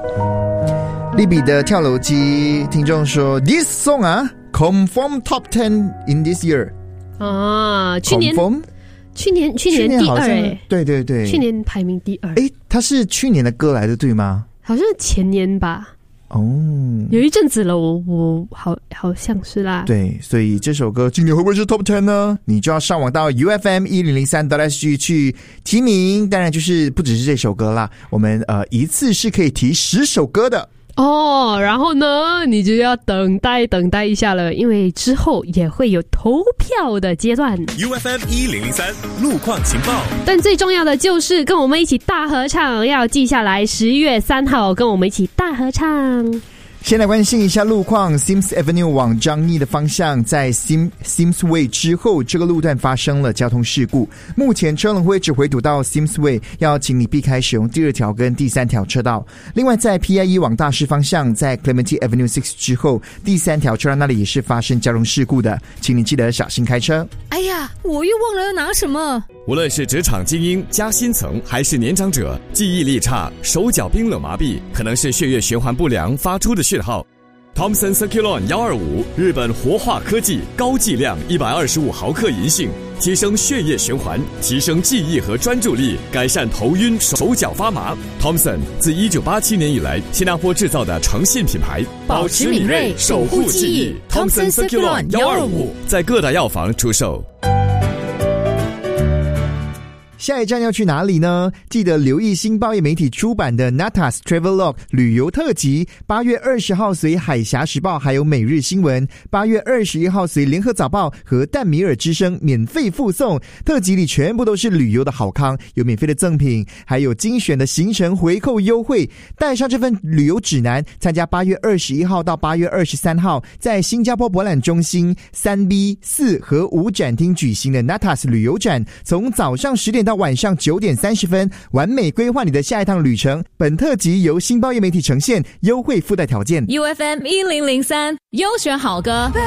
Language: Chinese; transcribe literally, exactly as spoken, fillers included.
利比的跳楼机听众说 This song 啊 confirm top ten in this year 啊，去年 confirm 去年去年第二哎， 对对对， 去年排名第二。 哎，它是去年的歌来的对吗？ 好像前年吧。 哦， 有一阵子了，我我好好像是啦。 对，所以这首歌今年会不会是 top ten 呢？你就要上网到 U F M 一零零三 S G 去提名。当然，就是不只是这首歌啦，我们呃一次是可以提十首歌的。 哦，然后呢，你就要等待等待一下了，因为之后也会有投票的阶段。 U F M 一零零三路况情报， 但最重要的就是跟我们一起大合唱，要记下来，十月三号跟我们一起大合唱。 先来关心一下路况 Sims Avenue 往张义的方向，在 Sim, Sims Way 之后，这个路段发生了交通事故，目前车龙会只回堵到 Sims Way， 要请你避开使用第二条跟第三条车道。另外在 P I E 往大师方向，在 Clementi Avenue 六之后，第三条车道那里也是发生交通事故的，请你记得小心开车。 哎呀，我又忘了要拿什么。 无论是职场精英、加薪层，还是年长者，记忆力差、手脚冰冷麻痹，可能是血液循环不良发出的讯号。Thomson Circulon 一二五，日本活化科技，高剂量一百二十五毫克银杏，提升血液循环，提升记忆和专注力，改善头晕、手脚发麻。Thomson 自一九八七年以来，新加坡制造的诚信品牌， 保持敏锐，守护记忆。Thomson Circulon 一二五， 在各大药房出售。 下一站要去哪里呢？记得留意新报业媒体出版的 Natas Travelog 旅游特辑，八月二十号随海峡时报还有每日新闻，八月二十一号随联合早报和淡米尔之声免费附送。特辑里全部都是旅游的好康，有免费的赠品，还有精选的行程回扣优惠。带上这份旅游指南，参加八月二十一号到八月二十三号在新加坡博览中心三 B 四和五展厅举行的 Natas 旅游展，从早上十点到晚上九点三十分，完美规划你的下一趟旅程。本特辑由新报业媒体呈现，优惠附带条件。 U F M 一零零三优选好歌。